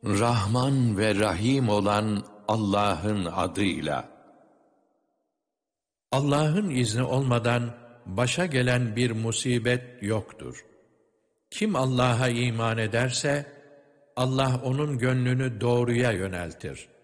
Rahman ve Rahim olan Allah'ın adıyla. Allah'ın izni olmadan başa gelen bir musibet yoktur. Kim Allah'a iman ederse, Allah onun gönlünü doğruya yöneltir.